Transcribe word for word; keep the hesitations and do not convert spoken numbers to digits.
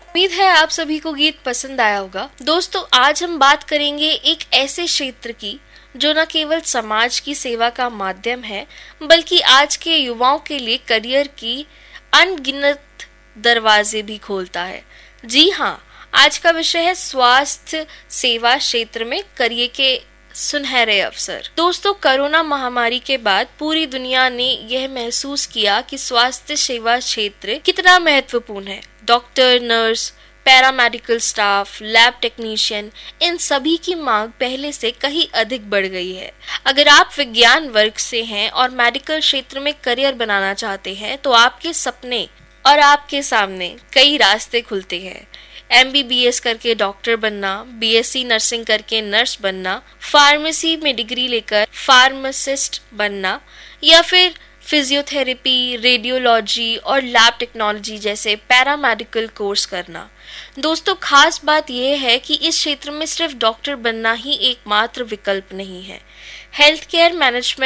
उम्मीद है आप सभी को गीत पसंद आया होगा। दोस्तों, आज हम बात करेंगे एक ऐसे क्षेत्र की जो न केवल समाज की सेवा का माध्यम है, बल्कि आज के युवाओं के लिए करियर की अनगिनत दरवाजे भी खोलता है। जी हाँ, आज का विषय है स्वास्थ्य सेवा क्षेत्र में करियर के सुनहरे अवसर। दोस्तों, कोरोना महामारी के बाद पूरी दुनिया ने यह महसूस किया कि स्वास्थ्य सेवा क्षेत्र कितना महत्वपूर्ण है। Doctor, nurse, paramedical staff, lab technician, इन सभी की मांग पहले से कहीं अधिक बढ़ गई है। अगर आप विज्ञान वर्ग से हैं और मेडिकल क्षेत्र में करियर बनाना चाहते हैं, तो आपके सपने और आपके सामने कई रास्ते खुलते हैं। एम बी बी एस करके डॉक्टर बनना, बी एस सी नर्सिंग करके नर्स बनना, फार्मेसी में डिग्री लेकर फार्मासिस्ट बनना, या फिर फिजियोथेरेपी, रेडियोलॉजी और लैब टेक्नोलॉजी जैसे पैरामेडिकल कोर्स करना। दोस्तों, खास बात यह है कि इस क्षेत्र में सिर्फ डॉक्टर बनना ही एकमात्र विकल्प नहीं है। Health care management